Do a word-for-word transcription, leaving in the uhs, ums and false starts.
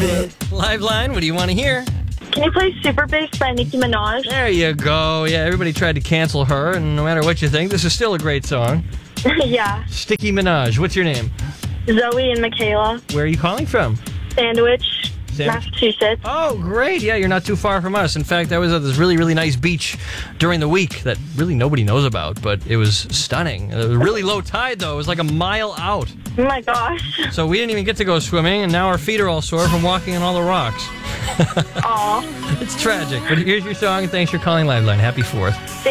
it. Liveline, what do you want to hear? Can you play Super Bass by Nicki Minaj? There you go. Yeah, everybody tried to cancel her, and no matter what you think, this is still a great song. Yeah. Sticky Minaj. What's your name? Zoe and Michaela. Where are you calling from? Sandwich, Sandwich. Massachusetts. Oh, great. Yeah, you're not too far from us. In fact, I was at this really, really nice beach during the week that really nobody knows about, but it was stunning. It was really low tide, though. It was like a mile out. Oh my gosh. So we didn't even get to go swimming, and now our feet are all sore from walking on all the rocks. Aw. It's tragic, but here's your song, and thanks for calling Liveline. Happy fourth.